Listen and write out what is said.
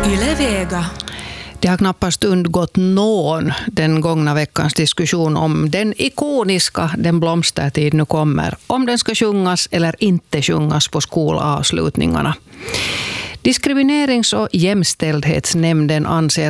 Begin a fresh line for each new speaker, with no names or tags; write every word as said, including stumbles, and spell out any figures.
Yle Vega.
Det har knappast undgått någon den gångna veckans diskussion om den ikoniska Den blomstertid nu kommer. Om den ska sjungas eller inte sjungas på skolavslutningarna. Diskriminerings- och jämställdhetsnämnden anser